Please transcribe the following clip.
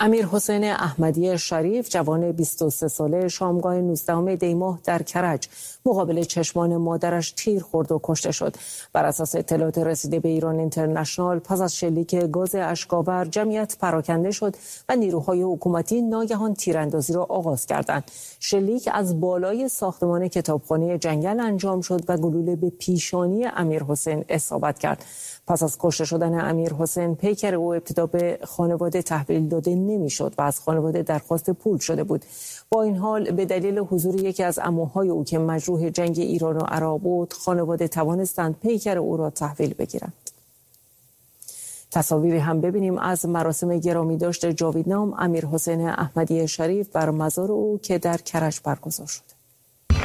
امیر حسین احمدی شریف جوان 23 ساله شامگاه 19 دی ماه در کرج مقابل چشمان مادرش تیر خورد و کشته شد. بر اساس اطلاعات رسیده به ایران اینترنشنال پس از شلیک گاز اشک‌آور جمعیت پراکنده شد و نیروهای حکومتی ناگهان تیراندازی را آغاز کردند. شلیک از بالای ساختمان کتابخانه جنگل انجام شد و گلوله به پیشانی امیر حسین اصابت کرد. پس از کشته شدن امیر حسین پیکر او ابتدا به خانواده تحویل داده نمیشد و از خانواده درخواست پول شده بود. با این حال به دلیل حضور یکی از عموهای او که مجروح جنگ ایران و عراق بود، خانواده توانستند پیکر او را تحویل بگیرند. تصاویری هم ببینیم از مراسم گرامی داشت جاویدنام امیر حسین احمدی شریف بر مزار او که در کرج برگزار شد.